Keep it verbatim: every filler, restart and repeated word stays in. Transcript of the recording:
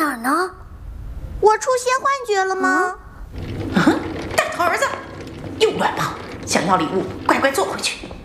儿呢？我出现幻觉了吗？ 嗯，大头儿子，又乱跑，想要礼物，乖乖坐回去。